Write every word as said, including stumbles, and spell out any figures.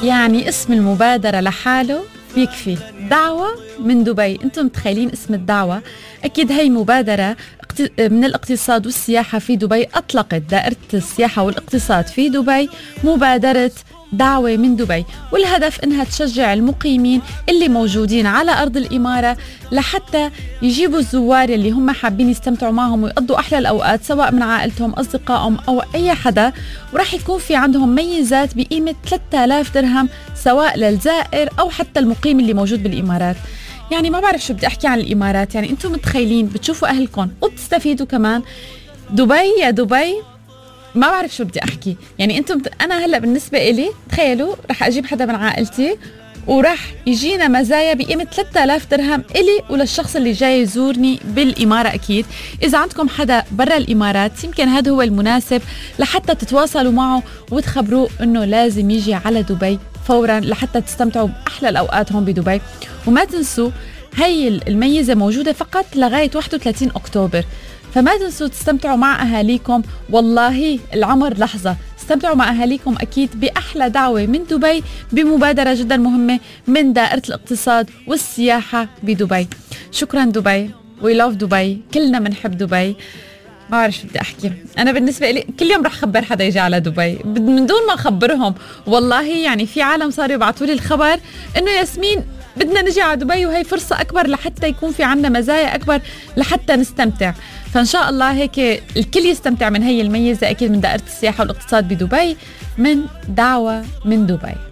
يعني اسم المبادرة لحاله بيكفي. دعوة من دبي. انتم متخيلين اسم الدعوة؟ اكيد هي مبادرة من الاقتصاد والسياحة في دبي. اطلقت دائرة السياحة والاقتصاد في دبي مبادرة دعوة من دبي، والهدف انها تشجع المقيمين اللي موجودين على ارض الامارة لحتى يجيبوا الزوار اللي هم حابين يستمتعوا معهم ويقضوا احلى الاوقات سواء من عائلتهم اصدقائهم او اي حدا. وراح يكون في عندهم ميزات بقيمة ثلاثة آلاف درهم سواء للزائر او حتى المقيم اللي موجود بالامارات. يعني ما بعرف شو بدي احكي عن الامارات، يعني انتم متخيلين بتشوفوا اهلكم وبتستفيدوا كمان. دبي يا دبي ما بعرف شو بدي احكي. يعني انتم انا هلا بالنسبه إلي تخيلوا رح اجيب حدا من عائلتي وراح يجينا مزايا بقيمه ثلاثة آلاف درهم إلي وللشخص اللي جاي يزورني بالاماره. اكيد اذا عندكم حدا برا الامارات يمكن هذا هو المناسب لحتى تتواصلوا معه وتخبروه انه لازم يجي على دبي فورا لحتى تستمتعوا باحلى الاوقات هون بدبي. وما تنسوا هي الميزه موجوده فقط لغايه واحد وثلاثين أكتوبر، فما تنسوا تستمتعوا مع أهاليكم. والله العمر لحظة. استمتعوا مع أهاليكم أكيد بأحلى دعوة من دبي بمبادرة جدا مهمة من دائرة الاقتصاد والسياحة بدبي. شكرا دبي. We love دبي. كلنا منحب دبي. ما بعرف شو بدي أحكي. أنا بالنسبة لي كل يوم رح خبر حدا يجي على دبي من دون ما أخبرهم. والله يعني في عالم صاروا يبعثوا لي الخبر إنه ياسمين بدنا نجي على دبي وهي فرصة أكبر لحتى يكون في عنا مزايا أكبر لحتى نستمتع. فإن شاء الله هيك الكل يستمتع من هي الميزة أكيد من دائرة السياحة والاقتصاد بدبي من دعوة من دبي.